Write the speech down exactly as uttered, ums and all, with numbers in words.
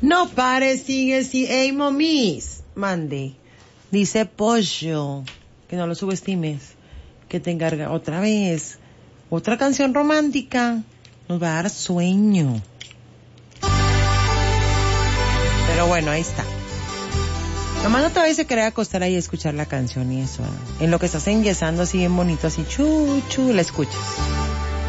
No pares, sigue, sí. Ey, momis. Mande. Dice Pollo. Que no lo subestimes. Que te encarga otra vez. Otra canción romántica. Nos va a dar sueño. Pero bueno, ahí está. Nomás no te vayas a querer acostar ahí y escuchar la canción y eso. ¿Eh? En lo que estás enyesando así bien bonito, así chu, chu, la escuchas.